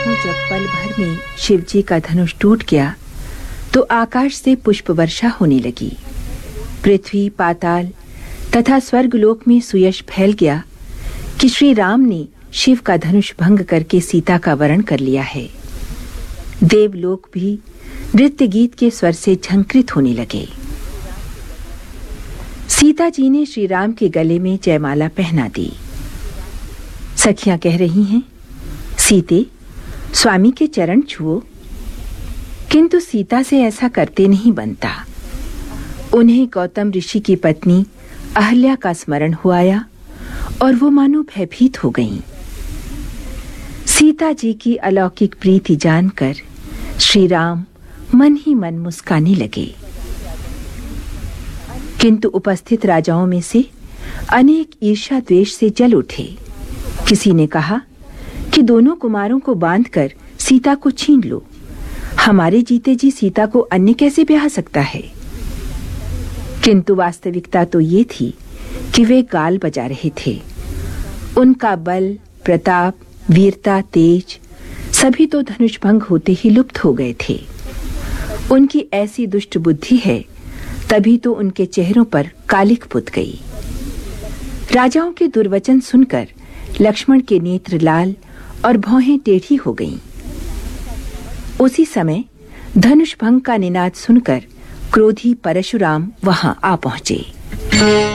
देखो, जब पल भर में शिवजी का धनुष टूट गया तो आकाश से पुष्प वर्षा होने लगी। पृथ्वी, पाताल तथा स्वर्गलोक में सुयश फैल गया कि श्री राम ने शिव का धनुष भंग करके सीता का वरण कर लिया है। देवलोक भी नृत्य गीत के स्वर से झंकृत होने लगे। सीता जी ने श्री राम के गले में जयमाला पहना दी। सखियां कह रही हैं, सीते, स्वामी के चरण छुओ। किंतु सीता से ऐसा करते नहीं बनता। उन्हें गौतम ऋषि की पत्नी अहल्या का स्मरण हुआया और वो मानो भयभीत हो गईं। सीता जी की अलौकिक प्रीति जानकर श्री राम मन ही मन मुस्काने लगे। किंतु उपस्थित राजाओं में से अनेक ईर्ष्या द्वेष से जल उठे। किसी ने कहा कि दोनों कुमारों को बांधकर सीता को छीन लो। हमारे जीते जी सीता को अन्य कैसे ब्याह सकता है? किंतु वास्तविकता तो ये थी कि वे गाल बजा रहे थे। उनका बल, प्रताप, वीरता, तेज सभी तो धनुष भंग होते ही लुप्त हो गए थे। उनकी ऐसी दुष्ट बुद्धि है, तभी तो उनके चेहरों पर कालिख पुत गई। राजाओं के दुर्वचन सुनकर लक्ष्मण के नेत्र लाल और भौहें टेढ़ी हो गईं। उसी समय धनुष भंग का निनाद सुनकर क्रोधी परशुराम वहां आ पहुंचे।